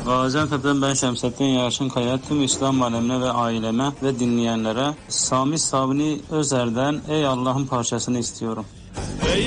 Gaziantep'ten ben Şemsettin Yarşınkaya, tüm İslam alemine ve aileme ve dinleyenlere Sami Sabuni Özer'den Ey Allah'ın parçasını istiyorum. Ey